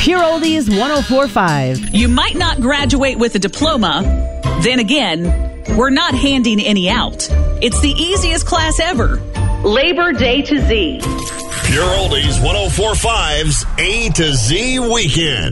Pure Oldies 104.5. You might not graduate with a diploma. Then again, we're not handing any out. It's the easiest class ever. Labor Day to Z. Pure Oldies 104.5's A to Z Weekend.